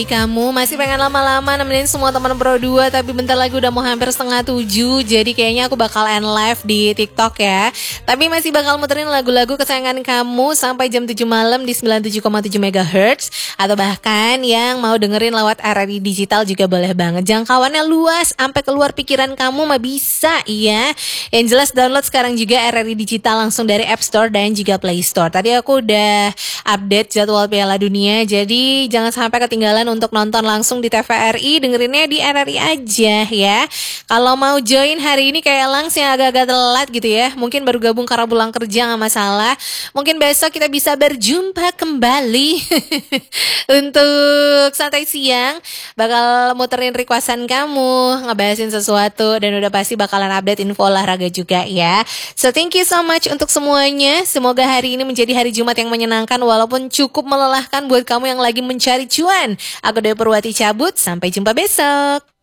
Kamu masih pengen lama-lama nemenin semua teman Pro 2, tapi bentar lagi udah mau hampir 6:30. Jadi kayaknya aku bakal end live di TikTok ya. Tapi masih bakal muterin lagu-lagu kesayangan kamu sampai jam 7 malam di 97,7 MHz. Atau bahkan yang mau dengerin lewat RRI Digital juga boleh banget. Jangkauannya luas, sampai keluar pikiran kamu mah bisa ya. Yang jelas download sekarang juga RRI Digital langsung dari App Store dan juga Play Store. Tadi aku udah update jadwal Piala Dunia, jadi jangan sampai ketinggalan untuk nonton langsung di TVRI, dengerinnya di RRI aja ya. Kalau mau join hari ini kayak langsung yang agak-agak telat gitu ya, mungkin baru gabung karena pulang kerja gak masalah. Mungkin besok kita bisa berjumpa kembali untuk santai siang. Bakal muterin requestan kamu, ngebahasin sesuatu, dan udah pasti bakalan update info olahraga juga ya. So thank you so much untuk semuanya. Semoga hari ini menjadi hari Jumat yang menyenangkan walaupun cukup melelahkan buat kamu yang lagi mencari cuan. Aku Dewi Purwati cabut, sampai jumpa besok.